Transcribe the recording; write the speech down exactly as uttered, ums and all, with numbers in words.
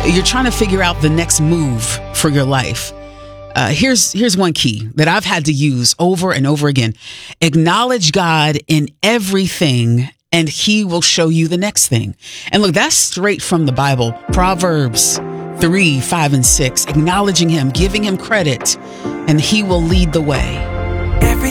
you're trying to figure out the next move for your life, uh, here's here's one key that I've had to use over and over again. Acknowledge God in everything, and he will show you the next thing. And look, that's straight from the Bible. Proverbs three, five, and six, acknowledging him, giving him credit, and he will lead the way.